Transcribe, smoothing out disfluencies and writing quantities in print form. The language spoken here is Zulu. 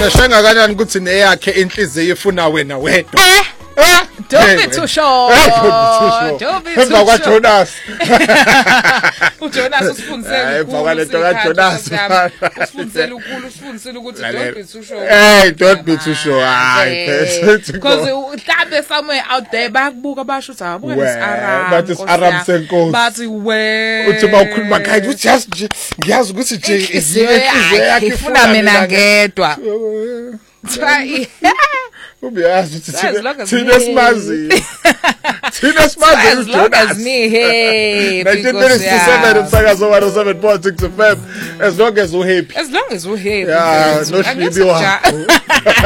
Uyashenga kanjani ukuthi neyakhe inhliziyo ifuna wena wedwa? Don't be too sure. Don't be too sure. Emva Jonas. uJonas usifundisele emva kwalento kaJonas. Usifundisele ukukhulu, usifundisele ukuthi don't be too sure. Hey, don't be too sure. Hayi, because mhlambe somewhere out there bakubuka basho ukuthi abuka nesArab. But it's Arab senkosi. Bathi we. Uthi bawukhuluma khaya uthi just ngiyazi ukuthi nje inhliziyo yakhe ifuna mina ngedwa. Try. Ubiyazi ukuthi thina simazi. Thina simazi as long as me hey 1937 umsakazo 107.6 FM as long as you happy. As long as you happy. Yeah, no shlibi wakho.